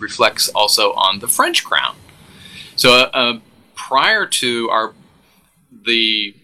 reflects also on the French crown. So prior to the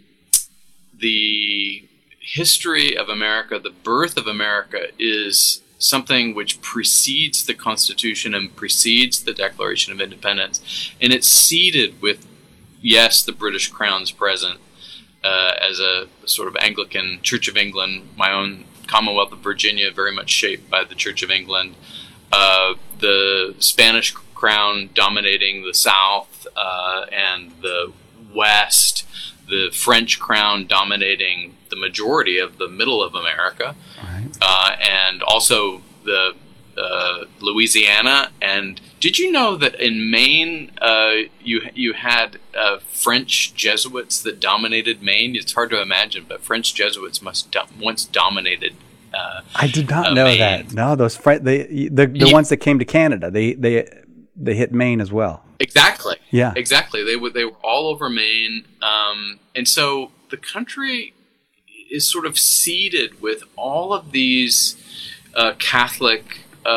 history of America, the birth of America is something which precedes the Constitution and precedes the Declaration of Independence, and it's seeded with, yes, the British Crown's present as a sort of Anglican Church of England, my own Commonwealth of Virginia, very much shaped by the Church of England, the Spanish Crown dominating the South and the West, the French Crown dominating the majority of the middle of America, right. And also the Louisiana. And did you know that in Maine you had French Jesuits that dominated Maine? It's hard to imagine, but French Jesuits once dominated. I did not know Maine. that. No, those the ones that came to Canada, they hit Maine as well. Exactly. Yeah. Exactly. They were all over Maine, and so the country is sort of seeded with all of these Catholic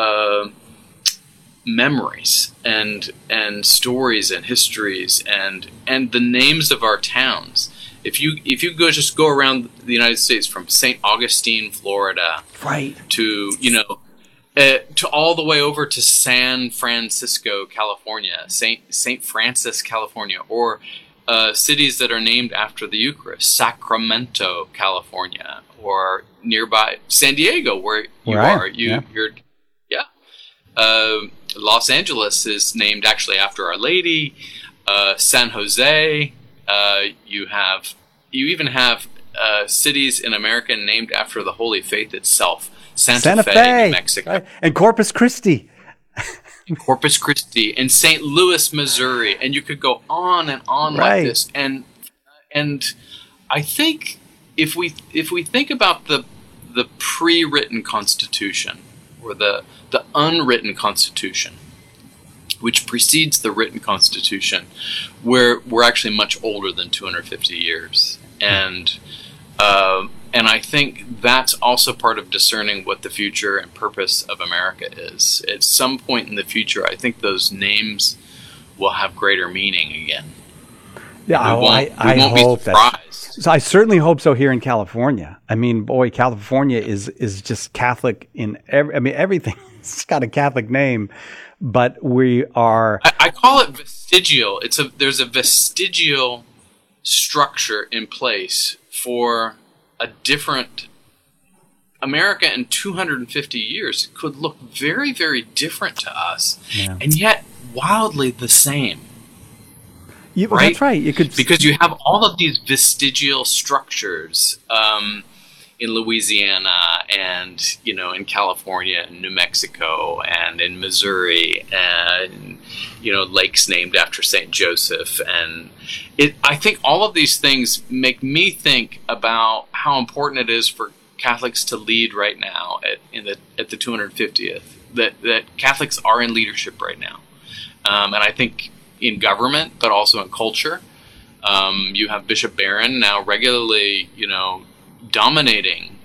memories and stories and histories and the names of our towns. If you go around the United States from St. Augustine, Florida, right, to to all the way over to San Francisco, California, St. Francis, California, or cities that are named after the Eucharist, Sacramento, California, or nearby San Diego, where you are. Los Angeles is named actually after Our Lady. San Jose. You even have cities in America named after the Holy Faith itself. Santa Fe, New Mexico, right. And Corpus Christi. Corpus Christi, and St. Louis, Missouri, and you could go on and on right. like this. And I think if we think about the pre-written Constitution or the unwritten Constitution, which precedes the written Constitution, we're actually much older than 250 years, and I think that's also part of discerning what the future and purpose of America is. At some point in the future, I think those names will have greater meaning again. Yeah, I hope that. So I certainly hope so here in California. I mean, boy, California is just Catholic in everything. It's got a Catholic name, but we are. I call it vestigial. There's a vestigial structure in place for a different America in 250 years. Could look very, very different to us, and yet wildly the same. Right? That's right. Because you have all of these vestigial structures in Louisiana, and in California, and New Mexico, and in Missouri, and lakes named after Saint Joseph, and I think all of these things make me think about how important it is for Catholics to lead right now at the 250th. That Catholics are in leadership right now, and I think in government, but also in culture. You have Bishop Barron now regularly, dominating,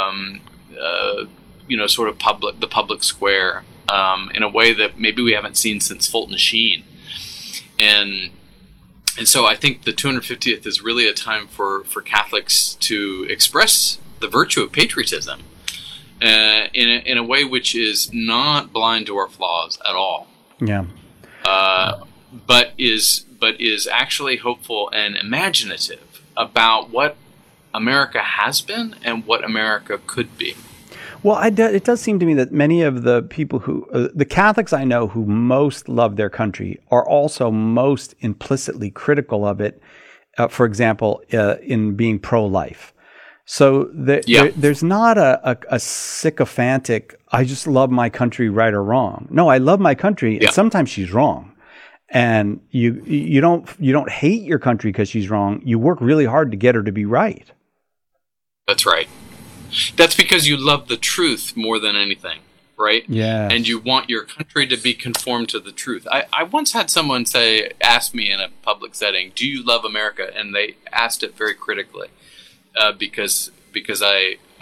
sort of the public square in a way that maybe we haven't seen since Fulton Sheen, and so I think the 250th is really a time for Catholics to express the virtue of patriotism in a way which is not blind to our flaws at all. Yeah. But is actually hopeful and imaginative about what America has been and what America could be. Well, it does seem to me that many of the people the Catholics I know who most love their country are also most implicitly critical of it, for example, in being pro-life. So there's not a sycophantic, I just love my country right or wrong. No, I love my country, and sometimes she's wrong. And you don't hate your country because she's wrong. You work really hard to get her to be right. That's right. That's because you love the truth more than anything, right? Yeah. And you want your country to be conformed to the truth. I once had someone ask me in a public setting, "Do you love America?" And they asked it very critically, because I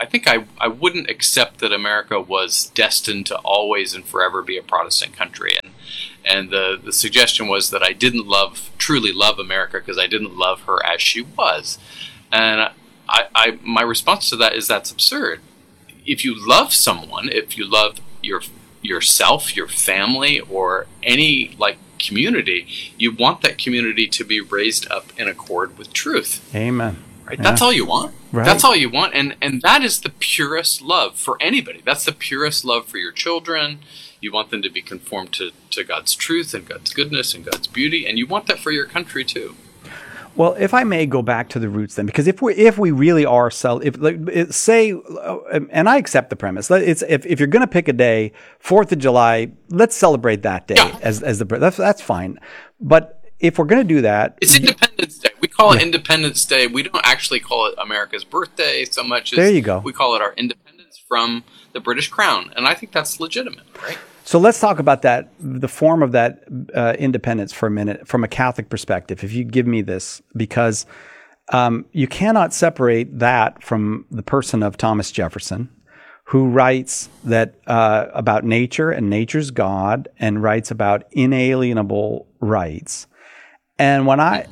I wouldn't accept that America was destined to always and forever be a Protestant country. And the suggestion was that I didn't truly love America because I didn't love her as she was. And my response to that is that's absurd. If you love someone, if you love yourself, your family, or any community, you want that community to be raised up in accord with truth. Amen. Right? Yeah. That's all you want. Right. That's all you want. And that is the purest love for anybody. That's the purest love for your children. You want them to be conformed to God's truth and God's goodness and God's beauty. And you want that for your country too. Well, if I may go back to the roots then, because if we really are say, and I accept the premise, if you're going to pick a day, 4th of July, let's celebrate that day as that's fine. But if we're going to do that, it's Independence Day. We call it Independence Day. We don't actually call it America's birthday so much as there you go. We call it our independence from the British Crown, and I think that's legitimate, right? So let's talk about that, the form of that independence for a minute from a Catholic perspective, if you give me this, because you cannot separate that from the person of Thomas Jefferson, who writes that about nature and nature's God, and writes about inalienable rights. And when I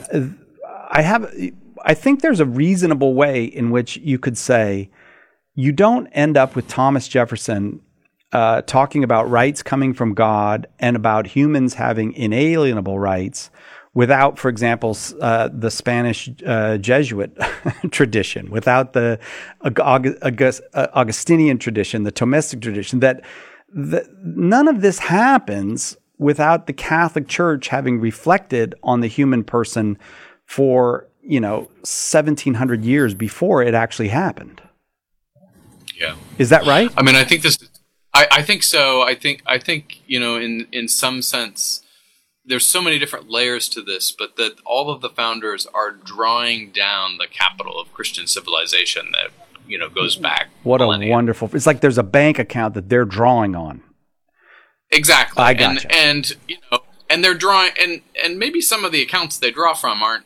think there's a reasonable way in which you could say you don't end up with Thomas Jefferson talking about rights coming from God and about humans having inalienable rights without, for example, the Spanish Jesuit tradition, without the Augustinian tradition, the Thomistic tradition, that none of this happens without the Catholic Church having reflected on the human person for, 1,700 years before it actually happened. Yeah. Is that right? I mean, I think this. I think so. I think in some sense, there's so many different layers to this, but that all of the founders are drawing down the capital of Christian civilization that goes back. What millennia. A wonderful! It's like there's a bank account that they're drawing on. Exactly. I gotcha. And they're drawing, and maybe some of the accounts they draw from aren't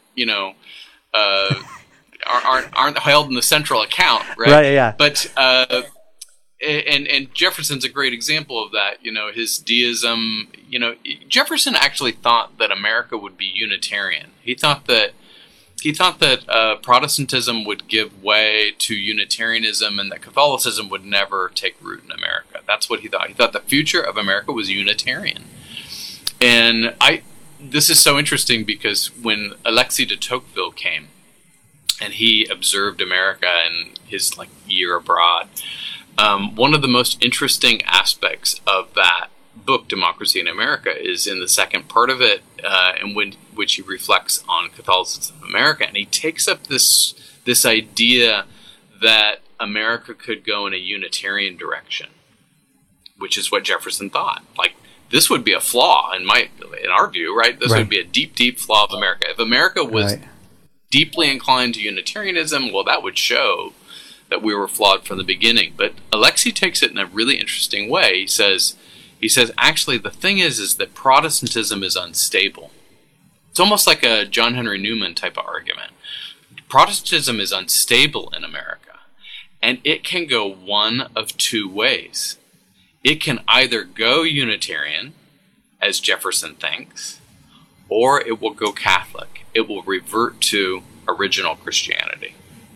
aren't held in the central account, right? Right. Yeah. But and Jefferson's a great example of that. His deism. Jefferson actually thought that America would be Unitarian. He thought that Protestantism would give way to Unitarianism, and that Catholicism would never take root in America. That's what he thought. He thought the future of America was Unitarian. And this is so interesting because when Alexis de Tocqueville came and he observed America in his year abroad, one of the most interesting aspects of that book, Democracy in America, is in the second part of it, in which he reflects on Catholicism of America, and he takes up this idea that America could go in a Unitarian direction, which is what Jefferson thought. This would be a flaw in our view, right? This would be a deep, deep flaw of America. If America was deeply inclined to Unitarianism, well, that would show that we were flawed from the beginning. But Alexis takes it in a really interesting way. He says, actually, the thing is that Protestantism is unstable. It's almost like a John Henry Newman type of argument. Protestantism is unstable in America, and it can go one of two ways. It can either go Unitarian, as Jefferson thinks, or it will go Catholic. It will revert to original Christianity.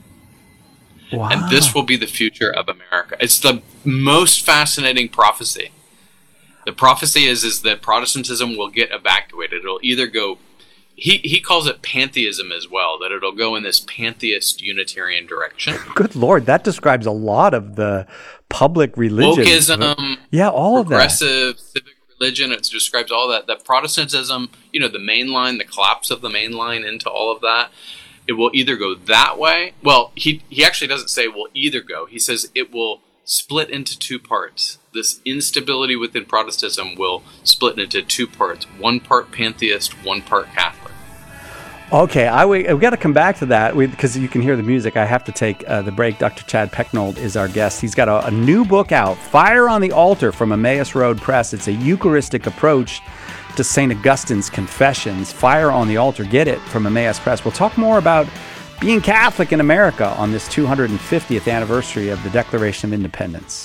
Wow. And this will be the future of America. It's the most fascinating prophecy. The prophecy is that Protestantism will get evacuated. It'll either go, he calls it pantheism as well, that it'll go in this pantheist Unitarian direction. Good Lord, that describes a lot of the public religion. Wokeism, all of that. Progressive civic religion, it describes all that. That Protestantism, the main line, the collapse of the main line into all of that, it will either go that way. Well, he actually doesn't say it will either go. He says it will split into two parts. This instability within Protestantism will split into two parts. One part pantheist, one part Catholic. Okay, we've got to come back to that because you can hear the music. I have to take the break. Dr. Chad Pecknold is our guest. He's got a new book out, Fire on the Altar, from Emmaus Road Press. It's a Eucharistic approach to St. Augustine's Confessions. Fire on the Altar. Get it from Emmaus Press. We'll talk more about being Catholic in America on this 250th anniversary of the Declaration of Independence.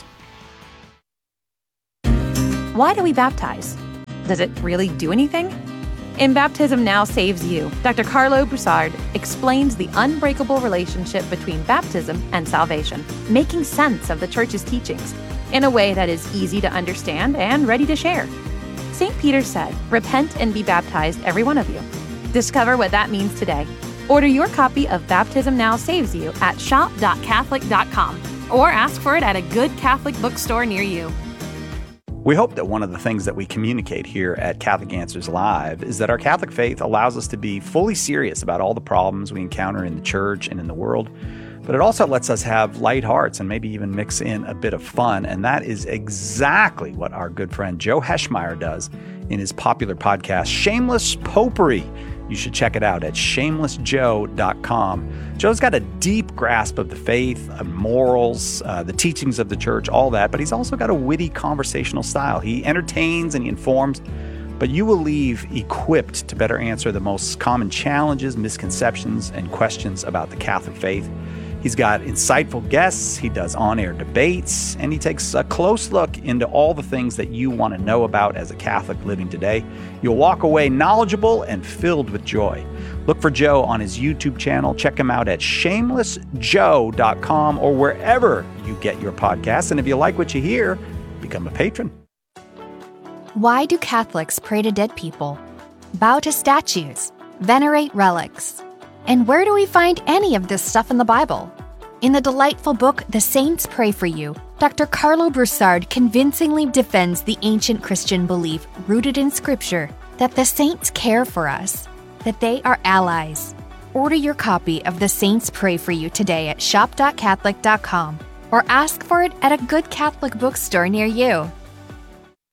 Why do we baptize? Does it really do anything? In Baptism Now Saves You, Dr. Carlo Broussard explains the unbreakable relationship between baptism and salvation, making sense of the Church's teachings in a way that is easy to understand and ready to share. St. Peter said, "Repent and be baptized, every one of you." Discover what that means today. Order your copy of Baptism Now Saves You at shop.catholic.com or ask for it at a good Catholic bookstore near you. We hope that one of the things that we communicate here at Catholic Answers Live is that our Catholic faith allows us to be fully serious about all the problems we encounter in the church and in the world, but it also lets us have light hearts and maybe even mix in a bit of fun. And that is exactly what our good friend Joe Heschmeyer does in his popular podcast, Shameless Popery. You should check it out at shamelessjoe.com. Joe's got a deep grasp of the faith, of morals, the teachings of the church, all that, but he's also got a witty conversational style. He entertains and he informs, but you will leave equipped to better answer the most common challenges, misconceptions, and questions about the Catholic faith. He's got insightful guests, he does on-air debates, and he takes a close look into all the things that you want to know about as a Catholic living today. You'll walk away knowledgeable and filled with joy. Look for Joe on his YouTube channel. Check him out at shamelessjoe.com or wherever you get your podcasts. And if you like what you hear, become a patron. Why do Catholics pray to dead people, bow to statues, venerate relics? And where do we find any of this stuff in the Bible? In the delightful book, The Saints Pray for You, Dr. Carlo Broussard convincingly defends the ancient Christian belief rooted in Scripture that the saints care for us, that they are allies. Order your copy of The Saints Pray for You today at shop.catholic.com or ask for it at a good Catholic bookstore near you.